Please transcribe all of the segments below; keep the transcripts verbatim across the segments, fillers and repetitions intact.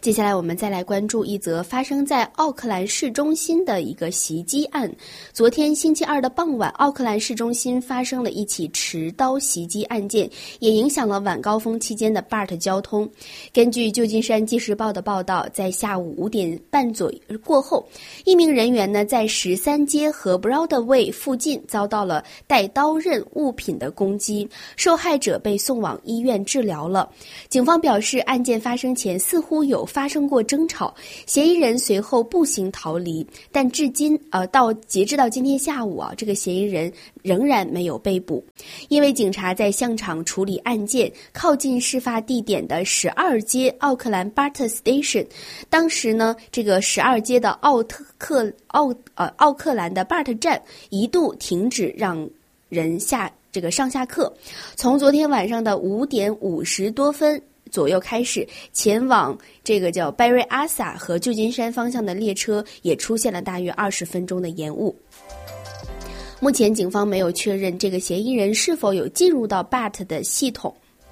接下来我们再来关注一则发生在奥克兰市中心的一个袭击案。昨天星期二的傍晚，奥克兰市中心发生了一起持刀袭击案件，也影响了晚高峰期间的 B A R T 交通。根据旧金山纪事报的报道，在下午五点半左右过后，一名人员呢在十三街和 Broadway 附近遭到了带刀刃物品的攻击，受害者被送往医院治疗了。警方表示，案件发生前似乎有发生过争吵，嫌疑人随后步行逃离，但至今呃到截至到今天下午啊，这个嫌疑人仍然没有被捕。因为警察在现场处理案件，靠近事发地点的十二街奥克兰 B A R T Station， 当时呢，这个十二街的奥特克奥呃奥克兰的 B A R T 站一度停止让人下这个上下课。从昨天晚上的五点五十多分左右开始，前往这个叫 Barry Asa 和旧金山方向的列车也出现了大约二十分钟的延误。目前警方没有确认这个嫌疑人是否有进入到 B A R T 的系统。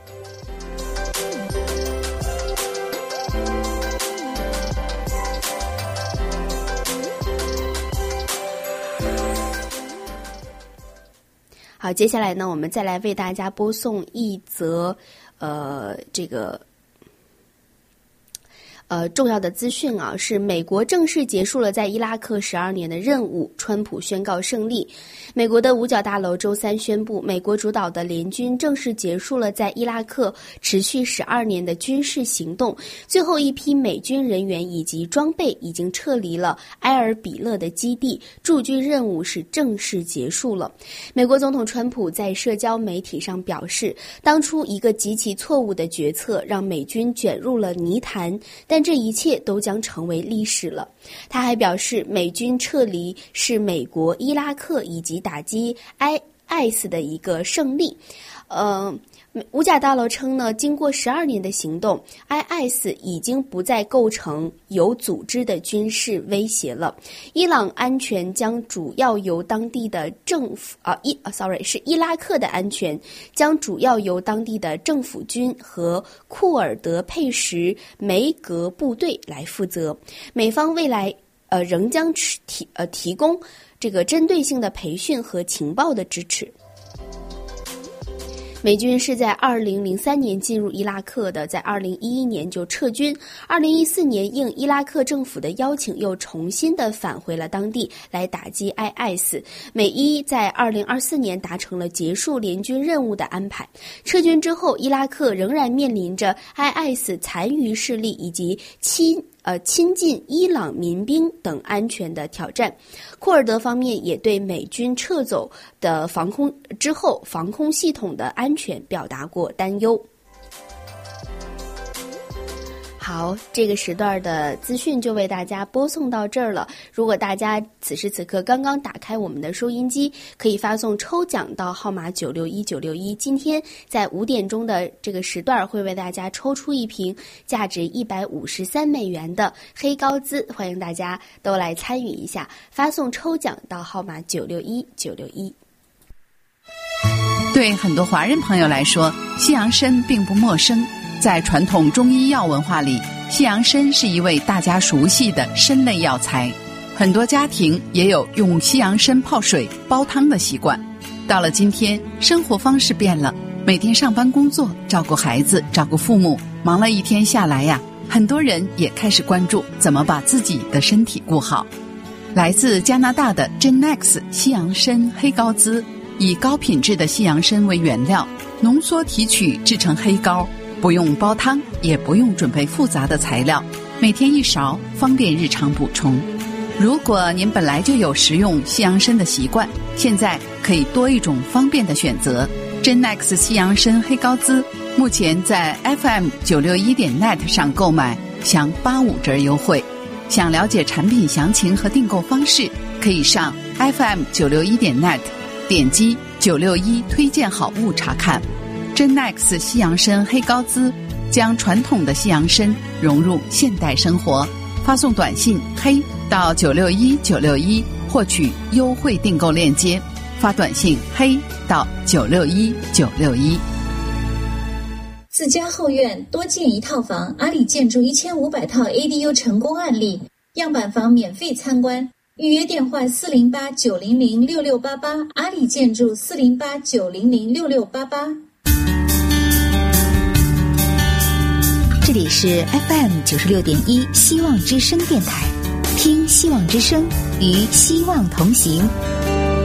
好，接下来呢，我们再来为大家播送一则呃这个呃重要的资讯啊，是美国正式结束了在伊拉克十二年的任务，川普宣告胜利。美国的五角大楼周三宣布，美国主导的联军正式结束了在伊拉克持续十二年的军事行动，最后一批美军人员以及装备已经撤离了埃尔比勒的基地，驻军任务是正式结束了。美国总统川普在社交媒体上表示，当初一个极其错误的决策让美军卷入了泥潭，但这一切都将成为历史了。他还表示，美军撤离是美国、伊拉克以及打击 I S 的一个胜利。呃五角大楼称呢，经过十二年的行动 ，I S 已经不再构成有组织的军事威胁了。伊朗安全将主要由当地的政府啊，伊啊 ，sorry 是伊拉克的安全将主要由当地的政府军和库尔德佩什梅格部队来负责。美方未来呃仍将提呃提供这个针对性的培训和情报的支持。美军是在二零零三年进入伊拉克的，在二零一一年就撤军，二零一四年应伊拉克政府的邀请又重新的返回了当地来打击 I S。美伊在二零二四年达成了结束联军任务的安排。撤军之后，伊拉克仍然面临着 I S 残余势力以及亲呃亲近伊朗民兵等安全的挑战。库尔德方面也对美军撤走的防空之后防空系统的安全表达过担忧。好，这个时段的资讯就为大家播送到这儿了。如果大家此时此刻刚刚打开我们的收音机，可以发送抽奖到号码九六一九六一。今天在五点钟的这个时段会为大家抽出一瓶价值一百五十三美元的黑高兹，欢迎大家都来参与一下，发送抽奖到号码九六一九六一。 对很多华人朋友来说，西洋参并不陌生。在传统中医药文化里，西洋参是一味大家熟悉的参类药材，很多家庭也有用西洋参泡水煲汤的习惯。到了今天，生活方式变了，每天上班工作，照顾孩子，照顾父母，忙了一天下来呀，很多人也开始关注怎么把自己的身体顾好。来自加拿大的 Genex 西洋参黑高兹，以高品质的西洋参为原料，浓缩提取制成黑膏，不用煲汤，也不用准备复杂的材料，每天一勺，方便日常补充。如果您本来就有食用西洋参的习惯，现在可以多一种方便的选择。Genex 西洋参黑高兹目前在 F M 九六一点 net 上购买享八五折优惠。想了解产品详情和订购方式，可以上 F M 九六一点 net 点击九六一推荐好物查看。Genex 西洋参黑高兹将传统的西洋参融入现代生活，发送短信黑到九六一九六一获取优惠订购链接，发短信黑到九六一九六一。 自家后院多建一套房，阿里建筑一千五百套 A D U 成功案例，样板房免费参观。预约电话四零八九零零六六八八，阿里建筑四零八九零零六六八八。 这里是 F M 九十六点一希望之声电台，听希望之声，与希望同行。